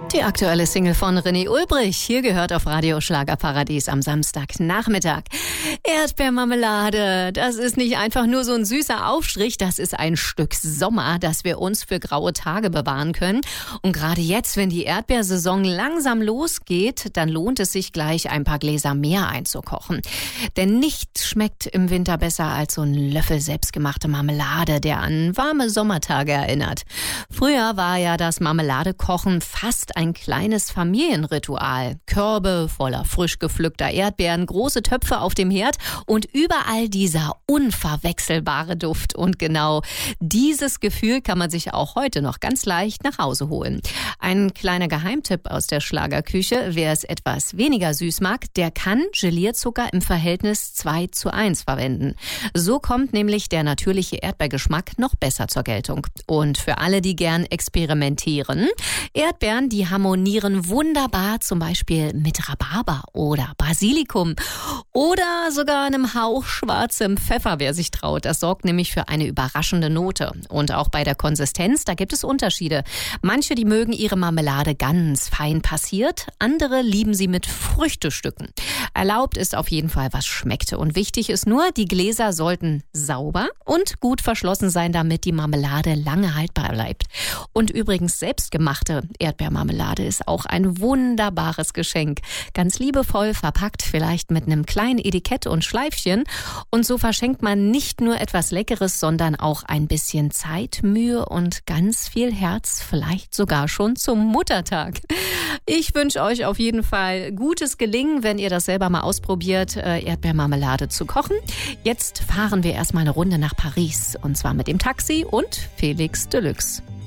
Die aktuelle Single von René Ulbrich, hier gehört auf Radio Schlagerparadies am Samstagnachmittag. Erdbeermarmelade, das ist nicht einfach nur so ein süßer Aufstrich, das ist ein Stück Sommer, das wir uns für graue Tage bewahren können. Und gerade jetzt, wenn die Erdbeersaison langsam losgeht, dann lohnt es sich gleich ein paar Gläser mehr einzukochen. Denn nichts schmeckt im Winter besser als so ein Löffel selbstgemachte Marmelade, der an warme Sommertage erinnert. Früher war ja das Marmeladekochen fast ein kleines Familienritual. Körbe voller frisch gepflückter Erdbeeren, große Töpfe auf dem Herd und überall dieser unverwechselbare Duft. Und genau dieses Gefühl kann man sich auch heute noch ganz leicht nach Hause holen. Ein kleiner Geheimtipp aus der Schlagerküche: Wer es etwas weniger süß mag, der kann Gelierzucker im Verhältnis 2:1 verwenden. So kommt nämlich der natürliche Erdbeergeschmack noch besser zur Geltung. Und für alle, die gern experimentieren: Erdbeeren, die harmonieren wunderbar zum Beispiel mit Rhabarber oder Basilikum oder sogar einem Hauch schwarzem Pfeffer, wer sich traut. Das sorgt nämlich für eine überraschende Note. Und auch bei der Konsistenz, da gibt es Unterschiede. Manche, die mögen ihre Marmelade ganz fein passiert, andere lieben sie mit Früchtestücken. Erlaubt ist auf jeden Fall, was schmeckt. Und wichtig ist nur, die Gläser sollten sauber und gut verschlossen sein, damit die Marmelade lange haltbar bleibt. Und übrigens, selbstgemachte Erdbeermarmelade ist auch ein wunderbares Geschenk. Ganz liebevoll verpackt, vielleicht mit einem kleinen Etikett und Schleifchen. Und so verschenkt man nicht nur etwas Leckeres, sondern auch ein bisschen Zeit, Mühe und ganz viel Herz, vielleicht sogar schon zum Muttertag. Ich wünsche euch auf jeden Fall gutes Gelingen, wenn ihr das selber mal ausprobiert, Erdbeermarmelade zu kochen. Jetzt fahren wir erstmal eine Runde nach Paris, und zwar mit dem Taxi und Felix Deluxe.